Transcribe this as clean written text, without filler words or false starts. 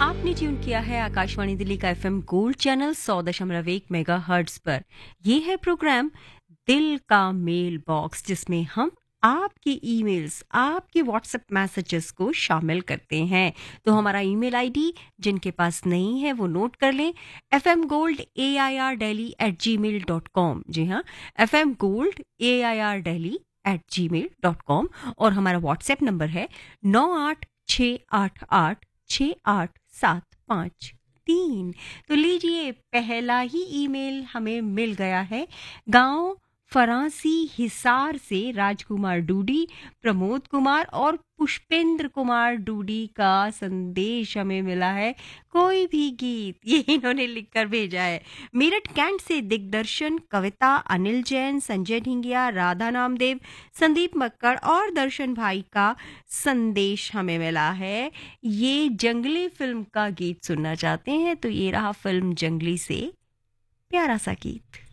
आपने ट्यून किया है आकाशवाणी दिल्ली का एफएम गोल्ड चैनल 100.1 मेगाहर्ट्ज पर। ये है प्रोग्राम दिल का मेल बॉक्स, जिसमें हम आपकी ईमेल्स, आपके व्हाट्सएप मैसेजेस को शामिल करते हैं। तो हमारा ईमेल आईडी जिनके पास नहीं है वो नोट कर लें, fmgoldAIRdelhi@gmail.com। जी हाँ, fmgoldAIRdelhi@gmail.com। और हमारा व्हाट्सएप नंबर है 9868886753। तो लीजिए, पहला ही ईमेल हमें मिल गया है। गांव फरांसी हिसार से राजकुमार डूडी, प्रमोद कुमार और पुष्पेंद्र कुमार डूडी का संदेश हमें मिला है। कोई भी गीत, ये इन्होंने लिखकर भेजा है। मेरठ कैंट से दिग्दर्शन, कविता, अनिल जैन, संजय ढिंगिया, राधा नामदेव, संदीप मक्कड़ और दर्शन भाई का संदेश हमें मिला है। ये जंगली फिल्म का गीत सुनना चाहते हैं, तो ये रहा फिल्म जंगली से प्यारा सा गीत।